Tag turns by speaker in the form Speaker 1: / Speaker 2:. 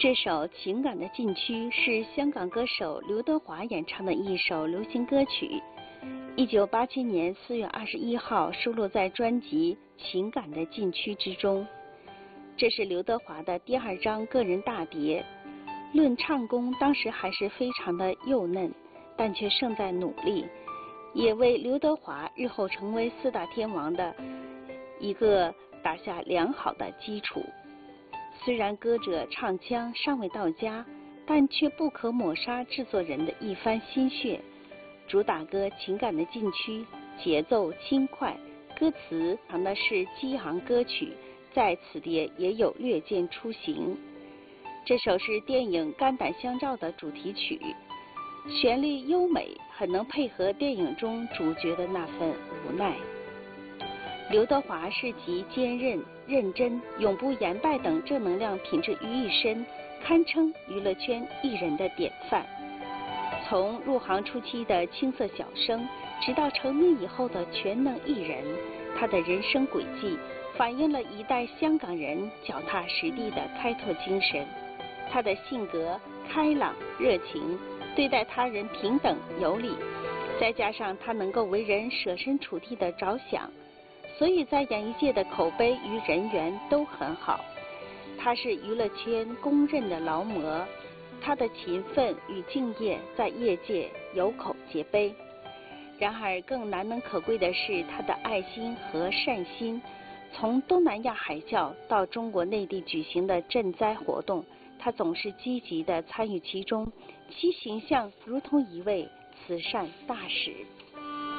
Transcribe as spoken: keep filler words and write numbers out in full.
Speaker 1: 这首《情感的禁区》是香港歌手刘德华演唱的一首流行歌曲，一九八七年四月二十一号收录在专辑《情感的禁区》之中。这是刘德华的第二张个人大碟，论唱功当时还是非常的幼嫩，但却胜在努力，也为刘德华日后成为四大天王的一个打下良好的基础。虽然歌者唱腔尚未到家，但却不可抹杀制作人的一番心血。主打歌《情感的禁区》节奏轻快，歌词唱的是激昂歌曲，在此碟也有略见雏形。这首是电影《肝胆相照》的主题曲，旋律优美，很能配合电影中主角的那份无奈。刘德华是集坚韧、认真、永不言败等正能量品质于一身，堪称娱乐圈艺人的典范。从入行初期的青涩小生，直到成名以后的全能艺人，他的人生轨迹反映了一代香港人脚踏实地的开拓精神。他的性格开朗热情，对待他人平等有礼，再加上他能够为人设身处地的着想，所以在演艺界的口碑与人缘都很好。他是娱乐圈公认的劳模，他的勤奋与敬业在业界有口皆碑。然而更难能可贵的是他的爱心和善心，从东南亚海啸到中国内地举行的赈灾活动，他总是积极地参与其中，其形象如同一位慈善大使。